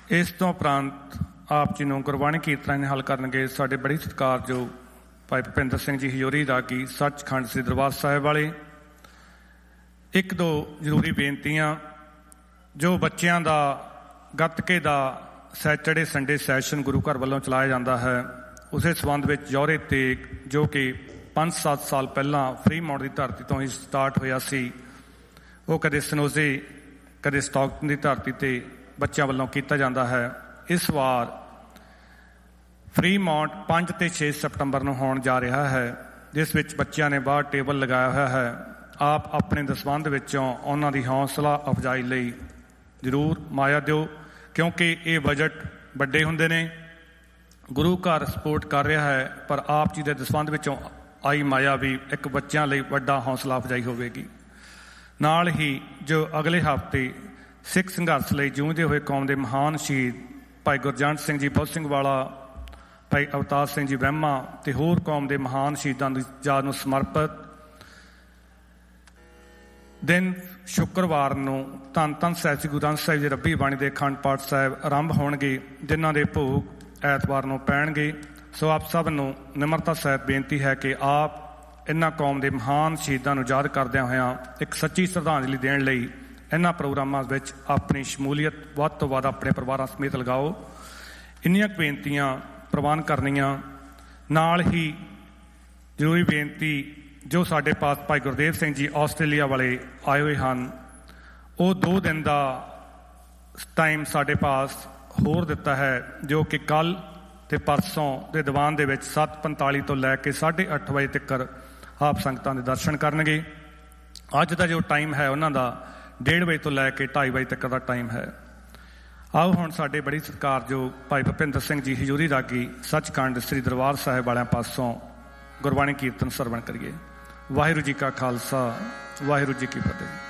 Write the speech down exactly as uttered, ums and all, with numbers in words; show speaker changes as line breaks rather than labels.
ਇਸ ਤੋਂ ਉਪਰੰਤ ਆਪ ਜੀ ਨੂੰ ਗੁਰਬਾਣੀ ਕੀਰਤਨ ਹੱਲ ਕਰਨਗੇ ਸਾਡੇ ਬੜੀ ਸਤਿਕਾਰਯੋਗ ਭਾਈ ਭੁਪਿੰਦਰ ਸਿੰਘ ਜੀ ਹਜੂਰੀ ਰਾਗੀ ਸੱਚਖੰਡ ਸ੍ਰੀ ਦਰਬਾਰ ਸਾਹਿਬ ਵਾਲੇ। ਇੱਕ ਦੋ ਜ਼ਰੂਰੀ ਬੇਨਤੀਆਂ। ਜੋ ਬੱਚਿਆਂ ਦਾ ਗੱਤਕੇ ਦਾ ਸੈਟਰਡੇ ਸੰਡੇ ਸੈਸ਼ਨ ਗੁਰੂ ਘਰ ਵੱਲੋਂ ਚਲਾਇਆ ਜਾਂਦਾ ਹੈ, ਉਸੇ ਸੰਬੰਧ ਵਿੱਚ ਜੌਹਰੇ ਤੇਗ ਜੋ ਕਿ ਪੰਜ ਸੱਤ ਸਾਲ ਪਹਿਲਾਂ ਫਰੀਮਾਉਂਟ ਦੀ ਧਰਤੀ ਤੋਂ ਹੀ ਸਟਾਰਟ ਹੋਇਆ ਸੀ, ਉਹ ਕਦੇ ਸਨੋਜ਼ੇ ਕਦੇ ਸਟਾਕਟਨ ਦੀ ਧਰਤੀ 'ਤੇ ਬੱਚਿਆਂ ਵੱਲੋਂ ਕੀਤਾ ਜਾਂਦਾ ਹੈ। ਇਸ ਵਾਰ ਫਰੀਮਾਉਂਟ ਪੰਜ ਅਤੇ ਛੇ ਸਤੰਬਰ ਨੂੰ ਹੋਣ ਜਾ ਰਿਹਾ ਹੈ, ਜਿਸ ਵਿੱਚ ਬੱਚਿਆਂ ਨੇ ਬਾਹਰ ਟੇਬਲ ਲਗਾਇਆ ਹੋਇਆ ਹੈ। ਆਪ ਆਪਣੇ ਦਸਵੰਧ ਵਿੱਚੋਂ ਉਹਨਾਂ ਦੀ ਹੌਸਲਾ ਅਫਜ਼ਾਈ ਲਈ ਜ਼ਰੂਰ ਮਾਇਆ ਦਿਓ, ਕਿਉਂਕਿ ਇਹ ਬਜਟ ਵੱਡੇ ਹੁੰਦੇ ਨੇ। ਗੁਰੂ ਘਰ ਸਪੋਰਟ ਕਰ ਰਿਹਾ ਹੈ, ਪਰ ਆਪ ਜੀ ਦੇ ਦਸਵੰਧ ਵਿੱਚੋਂ ਆਈ ਮਾਇਆ ਵੀ ਇੱਕ ਬੱਚਿਆਂ ਲਈ ਵੱਡਾ ਹੌਸਲਾ ਅਫਜ਼ਾਈ ਹੋਵੇਗੀ। ਨਾਲ ਹੀ ਜੋ ਅਗਲੇ ਹਫ਼ਤੇ ਸਿੱਖ ਸੰਘਰਸ਼ ਲਈ ਜੂਝਦੇ ਹੋਏ ਕੌਮ ਦੇ ਮਹਾਨ ਸ਼ਹੀਦ ਭਾਈ ਗੁਰਜੰਟ ਸਿੰਘ ਜੀ ਬਹੁਤ ਸਿੰਘ ਵਾਲਾ, ਭਾਈ ਅਵਤਾਰ ਸਿੰਘ ਜੀ ਬ੍ਰਹਮਾ ਅਤੇ ਹੋਰ ਕੌਮ ਦੇ ਮਹਾਨ ਸ਼ਹੀਦਾਂ ਦੀ ਯਾਦ ਨੂੰ ਸਮਰਪਿਤ ਦਿਨ ਸ਼ੁੱਕਰਵਾਰ ਨੂੰ ਧੰਨ ਧੰਨ ਸਾਹਿਬ ਸ੍ਰੀ ਗੁਰੂ ਗ੍ਰੰਥ ਸਾਹਿਬ ਜੀ ਰੱਬੀ ਬਾਣੀ ਦੇ ਅਖੰਡ ਪਾਠ ਸਾਹਿਬ ਆਰੰਭ ਹੋਣਗੇ, ਜਿਨ੍ਹਾਂ ਦੇ ਭੋਗ ਐਤਵਾਰ ਨੂੰ ਪੈਣਗੇ। ਸੋ ਆਪ ਸਭ ਨੂੰ ਨਿਮਰਤਾ ਸਾਹਿਬ ਬੇਨਤੀ ਹੈ ਕਿ ਆਪ ਇਹਨਾਂ ਕੌਮ ਦੇ ਮਹਾਨ ਸ਼ਹੀਦਾਂ ਨੂੰ ਯਾਦ ਕਰਦਿਆਂ ਹੋਇਆਂ ਇੱਕ ਸੱਚੀ ਸ਼ਰਧਾਂਜਲੀ ਦੇਣ ਲਈ ਇਹਨਾਂ ਪ੍ਰੋਗਰਾਮਾਂ ਵਿੱਚ ਆਪਣੀ ਸ਼ਮੂਲੀਅਤ ਵੱਧ ਤੋਂ ਵੱਧ ਆਪਣੇ ਪਰਿਵਾਰਾਂ ਸਮੇਤ ਲਗਾਓ। ਇੰਨੀਆਂ ਬੇਨਤੀਆਂ ਪ੍ਰਵਾਨ ਕਰਨੀਆਂ। ਨਾਲ ਹੀ ਜ਼ਰੂਰੀ ਬੇਨਤੀ, ਜੋ ਸਾਡੇ ਪਾਸ ਭਾਈ ਗੁਰਦੇਵ ਸਿੰਘ ਜੀ ਆਸਟ੍ਰੇਲੀਆ ਵਾਲੇ ਆਏ ਹੋਏ ਹਨ, ਉਹ ਦੋ ਦਿਨ ਦਾ ਟਾਈਮ ਸਾਡੇ ਪਾਸ ਹੋਰ ਦਿੱਤਾ ਹੈ, ਜੋ ਕਿ ਕੱਲ੍ਹ ਅਤੇ ਪਰਸੋਂ ਦੇ ਦੀਵਾਨ ਦੇ ਵਿੱਚ ਸੱਤ ਪੰਤਾਲੀ ਤੋਂ ਲੈ ਕੇ ਸਾਢੇ ਅੱਠ ਵਜੇ ਤੱਕ ਆਪ ਸੰਗਤਾਂ ਦੇ ਦਰਸ਼ਨ ਕਰਨਗੇ। ਅੱਜ ਦਾ ਜੋ ਟਾਈਮ ਹੈ ਉਹਨਾਂ ਦਾ ਡੇਢ ਵਜੇ ਤੋਂ ਲੈ ਕੇ ਢਾਈ ਵਜੇ ਤੱਕ ਦਾ ਟਾਈਮ ਹੈ। ਆਓ ਹੁਣ ਸਾਡੇ ਬੜੀ ਸਤਿਕਾਰਯੋਗ ਭਾਈ ਭੁਪਿੰਦਰ ਸਿੰਘ ਜੀ ਹਜੂਰੀ ਰਾਗੀ ਸੱਚਖੰਡ ਸ੍ਰੀ ਦਰਬਾਰ ਸਾਹਿਬ ਵਾਲਿਆਂ ਪਾਸੋਂ ਗੁਰਬਾਣੀ ਕੀਰਤਨ ਸਰਵਣ ਕਰੀਏ। ਵਾਹਿਗੁਰੂ ਜੀ ਕਾ ਖਾਲਸਾ, ਵਾਹਿਗੁਰੂ ਜੀ ਕੀ ਫਤਿਹ।